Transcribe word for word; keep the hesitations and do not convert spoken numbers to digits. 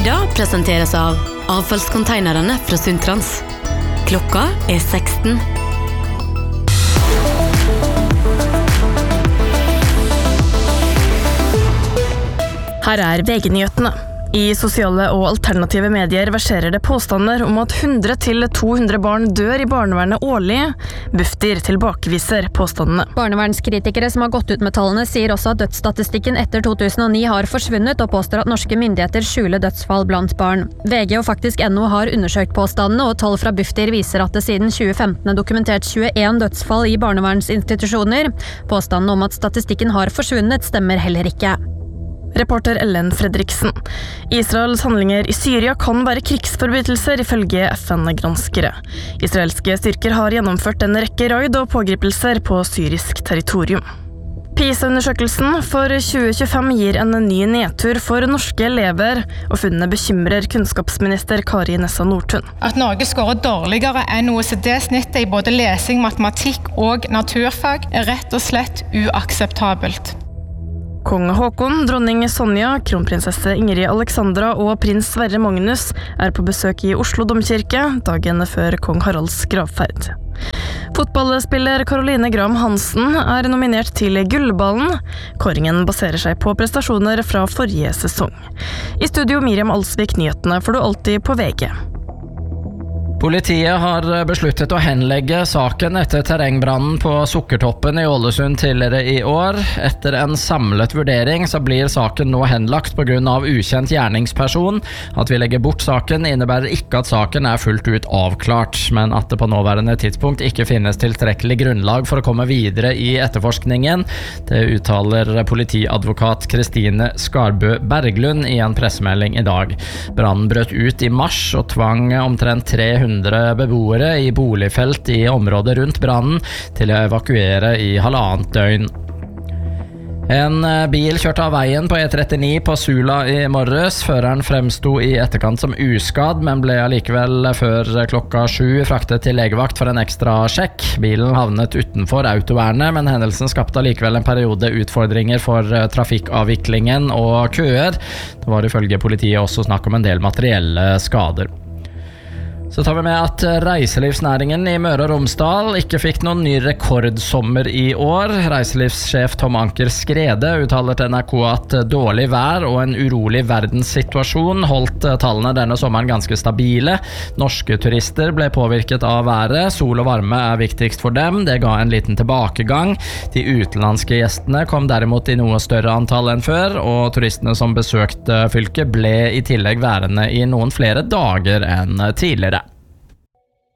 Nyhetsmorgen presenteres av avfallskonteinerne fra Sundtrans. Klokka er seksten. Her er V G-nyhetene. I sosiale og alternative medier verserer det påstander om at hundre til to hundre barn dør i barnevernet årlig. Bufdir tilbakeviser påstandene. Barnevernskritikere som har gått ut med tallene sier også at dødsstatistikken etter to tusen og ni har forsvunnet, og påstår at norske myndigheter skjuler dødsfall blant barn. V G og faktisk N O har undersøkt påstandene, og tall fra Bufdir viser at det siden tjue femten er dokumentert tjueen dødsfall i barnevernsinstitusjoner. Påstanden om at statistikken har forsvunnet stemmer heller ikke. Reporter Ellen Fredriksen. Israels handlinger i Syria kan være krigsforbrytelser ifølge F N-granskere. Israelske styrker har gjennomført en rekke raid og pågripelser på syrisk territorium. PISA-undersøkelsen for tjue tjuefem gir en ny nedtur for norske elever, og funnene bekymrer kunnskapsminister Kari Nessa Nordtun. At Norge skårer dårligere enn O E C D-snittet i både lesing, matematikk og naturfag er rett og slett uakseptabelt. Kong Håkon, dronning Sonja, kronprinsesse Ingrid Alexandra og prins Sverre Magnus er på besøk i Oslo Domkirke dagen før kong Haralds gravferd. Fotballspiller Caroline Graham Hansen er nominert til Gullballen. Kåringen baserer seg på prestasjoner fra forrige sesong. I studio Miriam Alsvik, nyhetene får du alltid på V G. Politiet har besluttet å henlegge saken etter terrengbrannen på Sukkertoppen i Ålesund tidligere i år. Etter en samlet vurdering så blir saken nå henlagt på grunn av ukjent gjerningsperson. At vi legger bort saken innebærer ikke at saken er fullt ut avklart, men at det på nåværende tidspunkt ikke finnes tilstrekkelig grunnlag for å komme videre i etterforskningen. Det uttaler politiadvokat Kristine Skarbø Berglund i en pressemelding i dag. Brannen brøt ut i mars og tvang omtrent tre hundre beboere i boligfelt i området rundt brannen til å evakuere i halvannet døgn. En bil kjørte av veien på E trettini på Sula i morges. Føreren fremsto i etterkant som uskadd, men ble allikevel før klokka sju fraktet til legevakt for en ekstra sjekk. Bilen havnet utenfor autovernet, men hendelsen skapte allikevel en periode utfordringer for trafikkavviklingen og køer. Det var ifølge politiet også snakk om en del materielle skader. Så tar vi med at reiselivsnæringen i Møre og Romsdal ikke fikk noen ny rekordsommer i år. Reiselivssjef Tom Anker Skrede uttaler til N R K at dårlig vær og en urolig verdenssituasjon holdt tallene denne sommeren ganske stabile. Norske turister ble påvirket av været. Sol og varme er viktigst for dem. Det ga en liten tilbakegang. De utenlandske gjestene kom derimot i noe større antall enn før, og turistene som besøkte fylket ble i tillegg værende i noen flere dager enn tidligere.